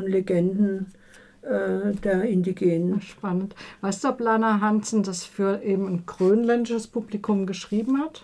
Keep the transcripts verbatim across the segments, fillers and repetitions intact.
und Legenden äh, der Indigenen. Spannend. Weißt du, ob Lana Hansen das für eben ein grönländisches Publikum geschrieben hat?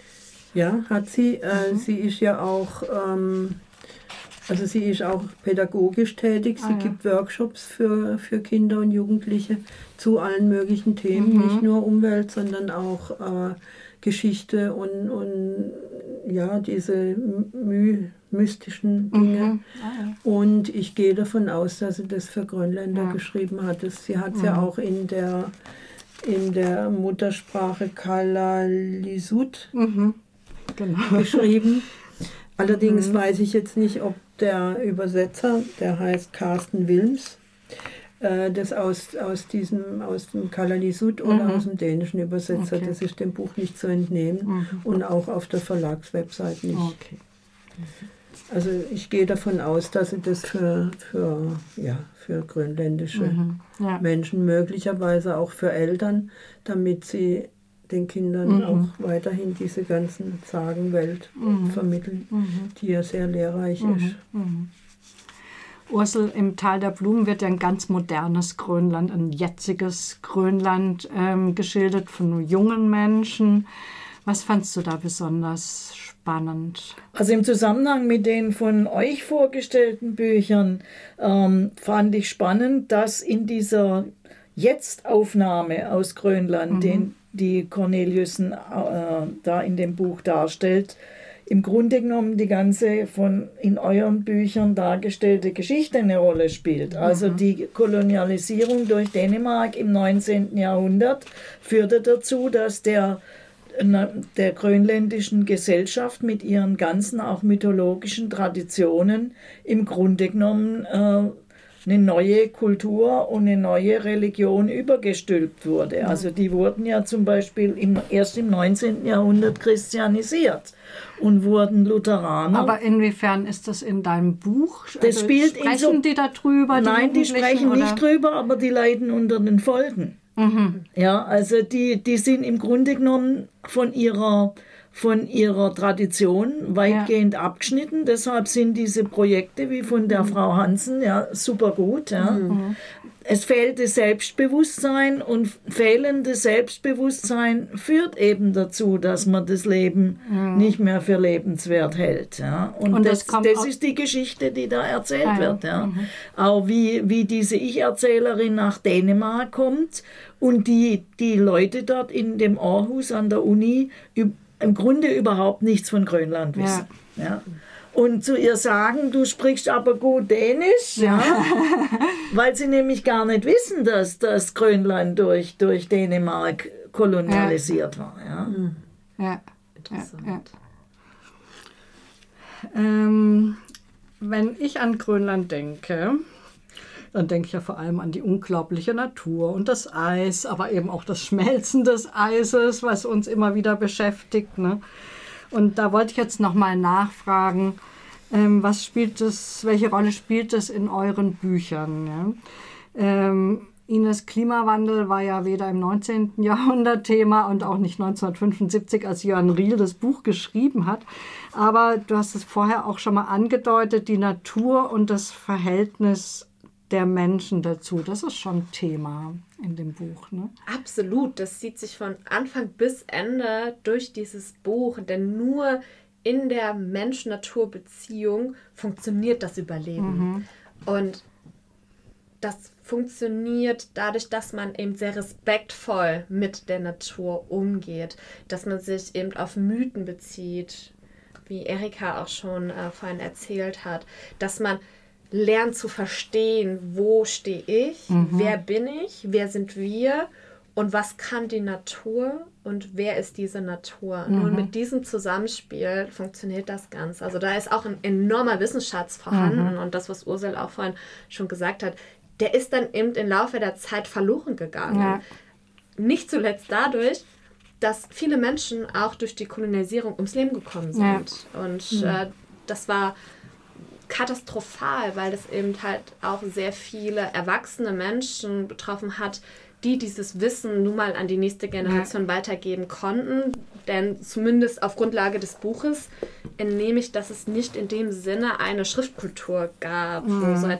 Ja, hat sie. Äh, Mhm. Sie ist ja auch, ähm, also sie ist auch pädagogisch tätig. Sie Ah, ja. gibt Workshops für, für Kinder und Jugendliche zu allen möglichen Themen, Mhm. nicht nur Umwelt, sondern auch äh, Geschichte und, und ja, diese my mystischen Dinge. Mhm. Ah, ja. Und ich gehe davon aus, dass sie das für Grönländer Ja. geschrieben hat. Das, sie hat es Mhm. ja auch in der, in der Muttersprache Kalaallisut Mhm. Genau. geschrieben. Allerdings Mhm. weiß ich jetzt nicht, ob der Übersetzer, der heißt Carsten Wilms, äh, das aus, aus, diesem, aus dem Kalaallisut oder Mhm. aus dem Dänischen Übersetzer, Okay. das ist dem Buch nicht zu entnehmen Mhm. und auch auf der Verlagswebsite nicht. Okay. Also ich gehe davon aus, dass sie das für, für, ja, für grönländische Mhm. Ja. Menschen, möglicherweise auch für Eltern, damit sie den Kindern Mhm. auch weiterhin diese ganzen Sagenwelt Mhm. vermitteln, Mhm. die ja sehr lehrreich Mhm. ist. Mhm. Ursel, im Tal der Blumen wird ja ein ganz modernes Grönland, ein jetziges Grönland ähm, geschildert von jungen Menschen. Was fandst du da besonders spannend? Also im Zusammenhang mit den von euch vorgestellten Büchern ähm, fand ich spannend, dass in dieser Jetzt-Aufnahme aus Grönland, Mhm. den die Corneliussen äh, da in dem Buch darstellt, im Grunde genommen die ganze von in euren Büchern dargestellte Geschichte eine Rolle spielt. Also Mhm. die Kolonialisierung durch Dänemark im neunzehnten Jahrhundert führte dazu, dass der der grönländischen Gesellschaft mit ihren ganzen auch mythologischen Traditionen im Grunde genommen äh, eine neue Kultur und eine neue Religion übergestülpt wurde. Also die wurden ja zum Beispiel im, erst im neunzehnten Jahrhundert christianisiert und wurden Lutheraner. Aber inwiefern ist das in deinem Buch? Das Also spielt in sprechen so, die da drüber? Nein, die Jugendlichen, sprechen oder? nicht drüber, aber die leiden unter den Folgen. Mhm. Ja, also die, die sind im Grunde genommen von ihrer, von ihrer Tradition weitgehend ja. abgeschnitten. Deshalb sind diese Projekte wie von der mhm. Frau Hansen ja super gut. Ja. Mhm. Es fehlt das Selbstbewusstsein und fehlendes Selbstbewusstsein führt eben dazu, dass man das Leben mhm. nicht mehr für lebenswert hält. Ja. Und, und das, das, das ist die Geschichte, die da erzählt ah, wird. Ja. Mhm. Auch wie, wie diese Ich-Erzählerin nach Dänemark kommt und die, die Leute dort in dem Aarhus an der Uni im Grunde überhaupt nichts von Grönland wissen. Ja. Ja. Und zu ihr sagen, du sprichst aber gut Dänisch, ja, weil sie nämlich gar nicht wissen, dass das Grönland durch, durch Dänemark kolonialisiert ja. war. Ja, ja. Interessant. Ja, ja. Ähm, wenn ich an Grönland denke, dann denke ich ja vor allem an die unglaubliche Natur und das Eis, aber eben auch das Schmelzen des Eises, was uns immer wieder beschäftigt, ne? Und da wollte ich jetzt nochmal nachfragen, ähm, was spielt das, welche Rolle spielt das in euren Büchern? Ja? Ähm, Ines, Klimawandel war ja weder im neunzehnten Jahrhundert Thema und auch nicht neunzehnhundertfünfundsiebzig, als Jörn Riel das Buch geschrieben hat. Aber du hast es vorher auch schon mal angedeutet, die Natur und das Verhältnis der Menschen dazu. Das ist schon Thema in dem Buch, ne? Absolut. Das zieht sich von Anfang bis Ende durch dieses Buch, denn nur in der Mensch-Natur-Beziehung funktioniert das Überleben. Mhm. Und das funktioniert dadurch, dass man eben sehr respektvoll mit der Natur umgeht, dass man sich eben auf Mythen bezieht, wie Erika auch schon äh, vorhin erzählt hat, dass man lernt zu verstehen, wo stehe ich, mhm. wer bin ich, wer sind wir und was kann die Natur und wer ist diese Natur. Mhm. Nur mit diesem Zusammenspiel funktioniert das Ganze. Also da ist auch ein enormer Wissensschatz vorhanden mhm. und das, was Ursel auch vorhin schon gesagt hat, der ist dann eben im Laufe der Zeit verloren gegangen. Ja. Nicht zuletzt dadurch, dass viele Menschen auch durch die Kolonialisierung ums Leben gekommen sind. Ja. Und mhm. äh, das war katastrophal, weil das eben halt auch sehr viele erwachsene Menschen betroffen hat, die dieses Wissen nun mal an die nächste Generation ja. weitergeben konnten. Denn zumindest auf Grundlage des Buches entnehme ich, dass es nicht in dem Sinne eine Schriftkultur gab, mhm. wo so